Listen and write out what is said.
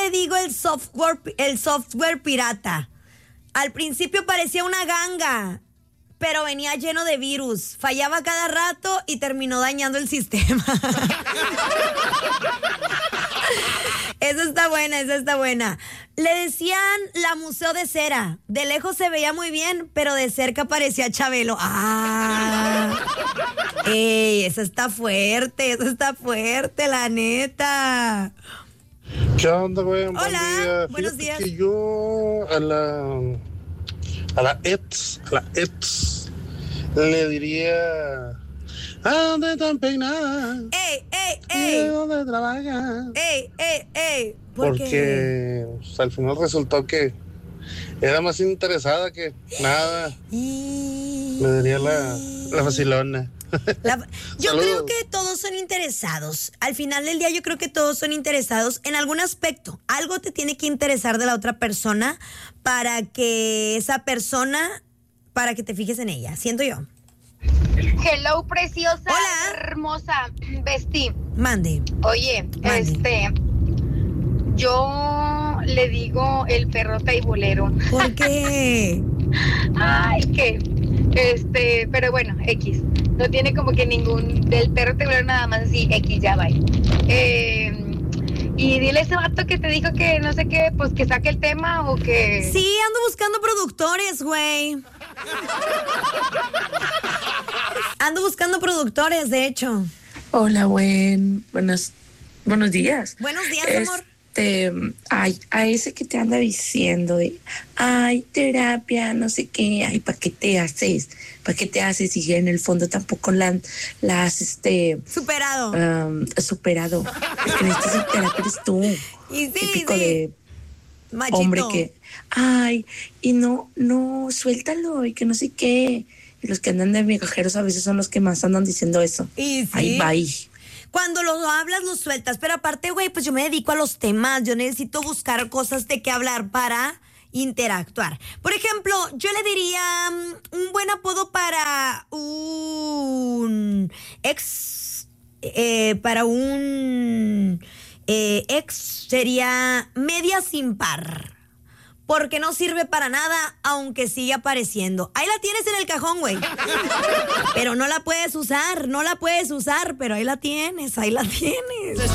le digo el software pirata. Al principio parecía una ganga, pero venía lleno de virus. Fallaba cada rato y terminó dañando el sistema. Esa está buena. Le decían la Museo de Cera. De lejos se veía muy bien, pero de cerca parecía Chabelo. Ey, esa está fuerte, la neta. ¿Qué onda, güey? Hola, buenos días. Que yo a la ex le diría: ¿a dónde están peinadas? ¡Ey! ¿Dónde trabajan? ¡Ey! Porque pues, al final resultó que era más interesada que nada. Le diría la vacilona. Yo creo que todos son interesados. Al final del día yo creo que todos son interesados en algún aspecto. Algo te tiene que interesar de la otra persona para que te fijes en ella, siento yo. Hello, preciosa. Hola. Hermosa, Besti. Mande. Oye, yo le digo el perro taibolero. ¿Por qué? Ay, pero bueno, X. No tiene como que ningún del perro taibolero, nada más así, X, ya va. Y dile a ese vato que te dijo que no sé qué, pues que saque el tema o que... Sí, ando buscando productores, güey. Ando buscando productores, de hecho. Hola, buenos días. Buenos días, amor. A ese que te anda diciendo de, ay, terapia, no sé qué, ay, ¿para qué te haces? Y en el fondo tampoco la has, superado. Superado. Es que necesitas terapia, eres tú. Y sí, típico de machito. Hombre que, ay, y no, suéltalo, y que no sé qué. Y los que andan de migajeros a veces son los que más andan diciendo eso. Y sí. Ay, bye. Cuando lo hablas, lo sueltas. Pero aparte, güey, pues yo me dedico a los temas. Yo necesito buscar cosas de qué hablar para interactuar. Por ejemplo, yo le diría un buen apodo para un ex. Ex sería media sin par. Porque no sirve para nada, aunque siga apareciendo. Ahí la tienes en el cajón, güey. Pero no la puedes usar, pero ahí la tienes.